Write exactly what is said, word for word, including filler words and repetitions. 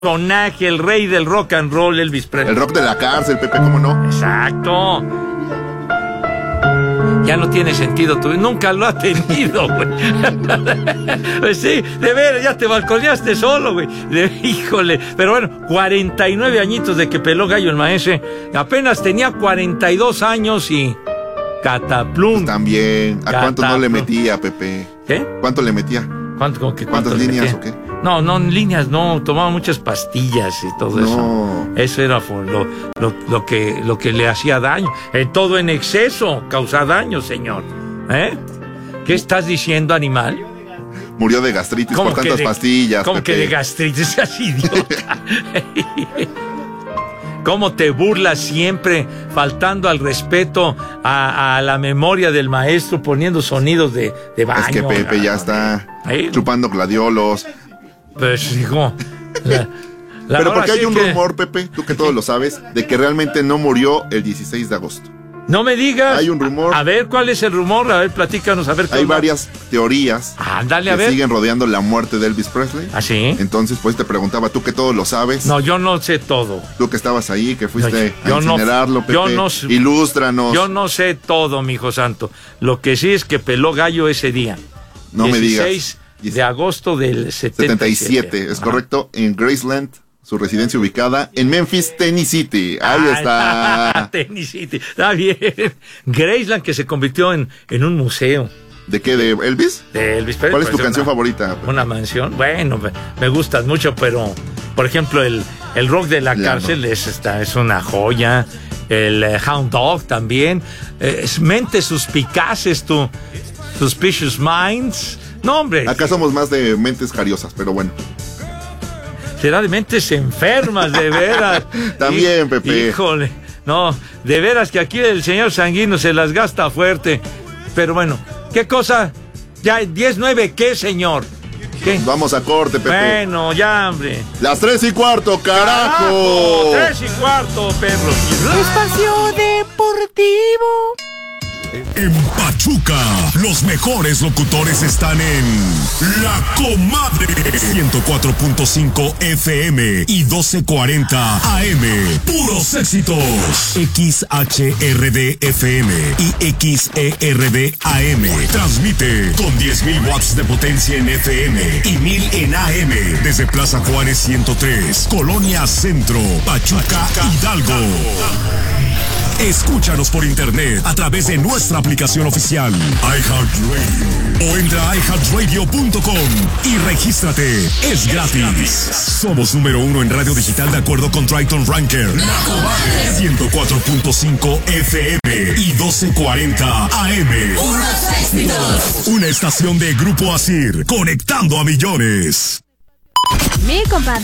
personaje, el rey del rock and roll, Elvis Presley. El rock de la cárcel, Pepe, ¿cómo no? Exacto. Ya no tiene sentido, tú nunca lo has tenido, güey. Pues sí, de veras, ya te balconeaste solo, güey. De, híjole, pero bueno, cuarenta y nueve añitos de que peló gallo el maestre. Apenas tenía cuarenta y dos años y cataplum. Pues también, ¿a Cataplum. cuánto no le metía, Pepe? ¿Qué? ¿Cuánto le metía? ¿Cuánto, como que, ¿Cuántas cuánto líneas metía? o qué? No, no, líneas no, tomaba muchas pastillas y todo No. eso. Eso era lo, lo, lo, que, lo que le hacía daño. Eh, todo en exceso causa daño, señor. ¿Eh? ¿Qué estás diciendo, animal? Murió de gastritis por tantas de, pastillas, ¿Cómo Pepe? que de gastritis? Seas idiota. ¿Cómo te burlas siempre, faltando al respeto a, a la memoria del maestro, poniendo sonidos de, de baño? Es que Pepe la, ya está ¿eh? chupando gladiolos. Pues, hijo... La, la Pero porque hay sí un que... rumor, Pepe, tú que todos lo sabes, de que realmente no murió el dieciséis de agosto. No me digas. Hay un rumor. A ver, ¿cuál es el rumor? A ver, platícanos, a ver. Hay onda. varias teorías Ándale, a que ver. siguen rodeando la muerte de Elvis Presley. ¿Ah, sí? Entonces, pues te preguntaba, tú que todo lo sabes. No, yo no sé todo. Tú que estabas ahí, que fuiste yo, yo a incinerarlo, no, Pepe. yo no, Ilústranos. Yo no sé todo, mi hijo santo. Lo que sí es que peló gallo ese día. No me digas. dieciséis de agosto del setenta y siete. setenta y siete, es Ajá. correcto, en Graceland, su residencia ubicada en Memphis, Tennessee. Ahí Ah, está. Tennessee, está bien. Graceland, que se convirtió en, en un museo. ¿De qué? ¿De Elvis? De Elvis Presley. ¿Cuál es tu Pues, canción una, favorita? Una mansión. Bueno, me, me gustan mucho, pero por ejemplo, el, el rock de la Ya, cárcel no. es, esta, es una joya. El eh, Hound Dog también. Eh, es Mentes Suspicaces, tu Suspicious Minds. No, hombre. Acá somos más de mentes cariosas, pero bueno. Será de mentes enfermas, de veras. También, Hij- Pepe. Híjole. No, de veras que aquí el señor Sanguino se las gasta fuerte. Pero bueno, ¿qué cosa? Ya, diez nueve, ¿qué, señor? ¿Qué? Vamos a corte, Pepe. Bueno, ya, hombre. Las tres y cuarto, carajo. Tres y cuarto, perro. Espacio Deportivo. En Pachuca, los mejores locutores están en La Comadre ciento cuatro punto cinco F M y doce cuarenta A M. Puros éxitos. X H R D F M y X E R D A M. Transmite con diez mil watts de potencia en F M y mil en A M desde Plaza Juárez ciento tres, Colonia Centro, Pachuca, Hidalgo. Escúchanos por internet a través de nuestra aplicación oficial iHeartRadio o entra a i heart radio punto com y regístrate. Es gratis. Somos número uno en radio digital de acuerdo con Triton Ranker. ciento cuatro punto cinco F M y doce cuarenta A M. Una estación de Grupo Asir, conectando a millones. Mi compadre.